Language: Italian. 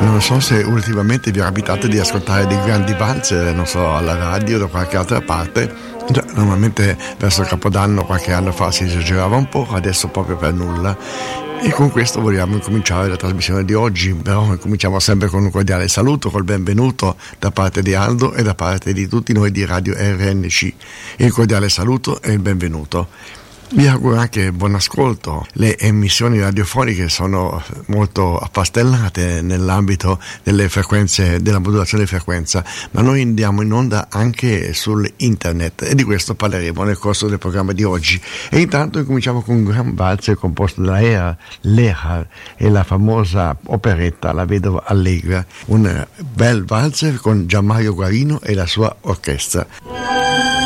Non so se ultimamente vi è capitato di ascoltare dei grandi valzer, non so, alla radio o da qualche altra parte. Già, normalmente verso Capodanno qualche anno fa si esagerava un po', adesso proprio per nulla. E con questo vogliamo incominciare la trasmissione di oggi, però cominciamo sempre con un cordiale saluto, col benvenuto da parte di Aldo e da parte di tutti noi di Radio RNC. Il cordiale saluto e il benvenuto. Vi auguro anche buon ascolto. Le emissioni radiofoniche sono molto affastellate nell'ambito delle frequenze, della modulazione di frequenza, ma noi andiamo in onda anche sull'internet e di questo parleremo nel corso del programma di oggi. E intanto incominciamo con un gran valzer composto da Lehar e la famosa operetta La Vedova Allegra, un bel valzer con Gianmario Guarino e la sua orchestra.